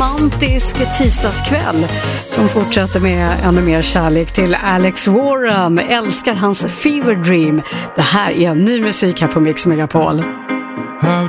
romantisk tisdagskväll som fortsätter med ännu mer kärlek till Alex Warren. Älskar hans Fever Dream. Det här är ny musik här på Mix Megapol.